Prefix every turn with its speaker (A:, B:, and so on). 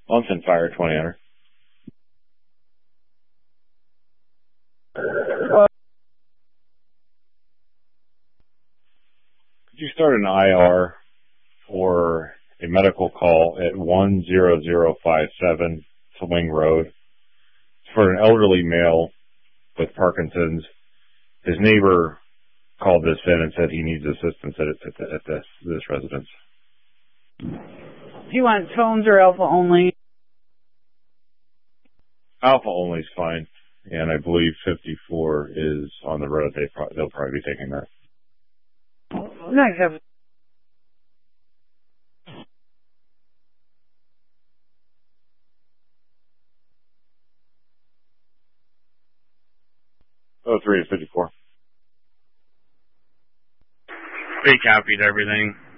A: Munson Fire 20 under. Could you start an IR for a medical call at 10057 Swing Road? It's for an elderly male with Parkinson's. His neighbor called this in and said he needs assistance at this residence.
B: Do you want phones or alpha only?
A: Alpha only is fine, and I believe 54 is on the road. They'll probably be taking that.
B: Nice. Have
A: 03 to 54.
C: They copied everything.